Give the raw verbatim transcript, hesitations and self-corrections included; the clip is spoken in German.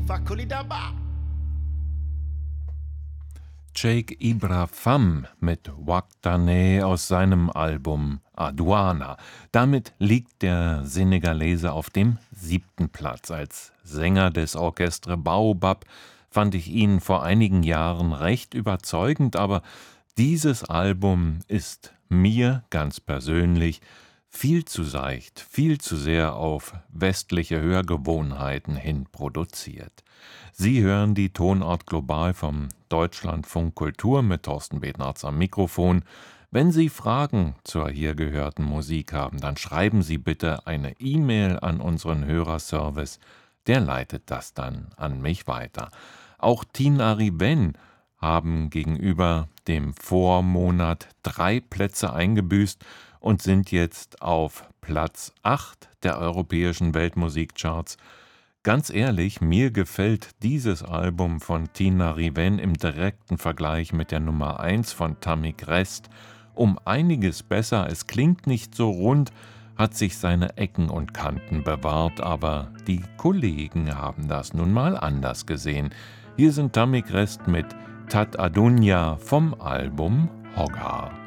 Cheikh Ibra Fam mit Waktané aus seinem Album Aduana. Damit liegt der Senegalese auf dem siebten Platz. Als Sänger des Orchestre Baobab fand ich ihn vor einigen Jahren recht überzeugend, aber dieses Album ist mir ganz persönlich viel zu seicht, viel zu sehr auf westliche Hörgewohnheiten hin produziert. Sie hören die Tonart Global vom Deutschlandfunk Kultur mit Thorsten Bednarz am Mikrofon. Wenn Sie Fragen zur hier gehörten Musik haben, dann schreiben Sie bitte eine E-Mail an unseren Hörerservice, der leitet das dann an mich weiter. Auch Tinari Ben haben gegenüber dem Vormonat drei Plätze eingebüßt und sind jetzt auf Platz acht der europäischen Weltmusikcharts. Ganz ehrlich, mir gefällt dieses Album von Tinari Ben im direkten Vergleich mit der Nummer eins von Tamik Rest um einiges besser. Es klingt nicht so rund, hat sich seine Ecken und Kanten bewahrt, aber die Kollegen haben das nun mal anders gesehen. Hier sind Tamik Rest mit Tat Adunya vom Album Hoggar.